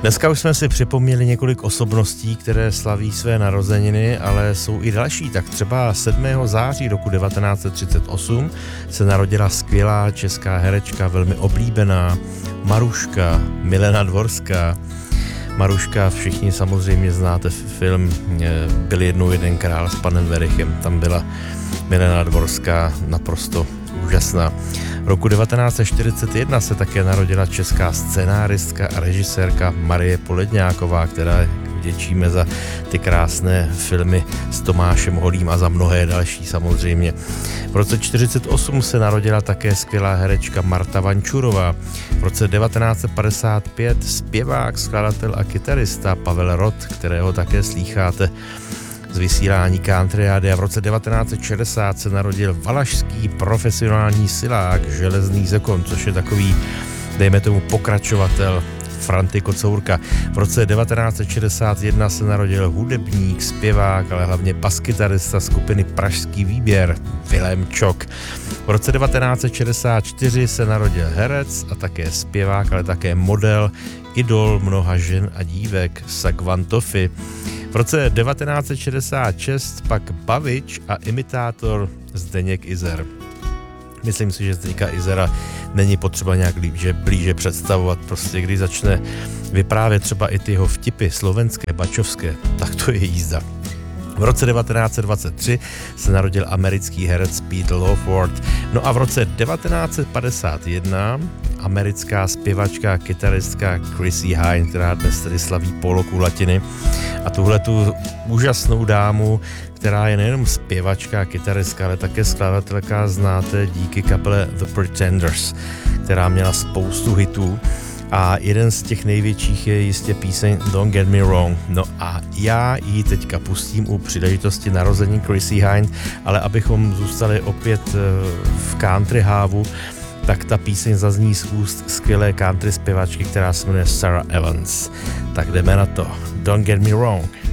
Dneska už jsme si připomněli několik osobností, které slaví své narozeniny, ale jsou i další. Tak třeba 7. září roku 1938 se narodila skvělá česká herečka, velmi oblíbená Maruška, Milena Dvorská. Maruška, všichni samozřejmě znáte film Byl jednou jeden král s panem Verichem. Tam byla Milena Dvorská naprosto úžasná. V roku 1941 se také narodila česká scenáristka a režisérka Marie Poledňáková, která vděčíme za ty krásné filmy s Tomášem Holým a za mnohé další samozřejmě. V roce 1948 se narodila také skvělá herečka Marta Vančurová. V roce 1955 zpěvák, skladatel a kytarista Pavel Rott, kterého také slýcháte z vysílání countryády, a v roce 1960 se narodil valašský profesionální silák Železný Zekon, což je takový, dejme tomu, pokračovatel Franty Kocourka. V roce 1961 se narodil hudebník, zpěvák, ale hlavně baskytarista skupiny Pražský výběr Vilém Čok. V roce 1964 se narodil herec a také zpěvák, ale také model, idol mnoha žen a dívek Sagvan Tofi. V roce 1966 pak bavič a imitátor Zdeněk Izer. Myslím si, že Zdeňka Izera není potřeba nějak blíže představovat. Prostě když začne vyprávět třeba i ty jeho vtipy slovenské, bačovské, tak to je jízda. V roce 1923 se narodil americký herec Pete Lawford. No a v roce 1951 americká zpěvačka a kytaristka Chrissie Hynde, která dnes tedy slaví půl roku latiny. A tuhle tu úžasnou dámu, která je nejenom zpěvačka a kytaristka, ale také skladatelka, znáte díky kapele The Pretenders, která měla spoustu hitů. A jeden z těch největších je jistě píseň Don't Get Me Wrong. No a já ji teďka pustím u příležitosti narození Chrissie Hynde, ale abychom zůstali opět v country hávu, tak ta píseň zazní z úst skvělé country zpěvačky, která se jmenuje Sarah Evans. Tak jdeme na to. Don't Get Me Wrong.